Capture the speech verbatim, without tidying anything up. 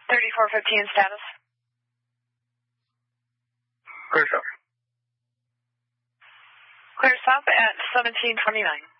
thirty-four fifteen status. Clear stop. Clear stop at seventeen twenty-nine.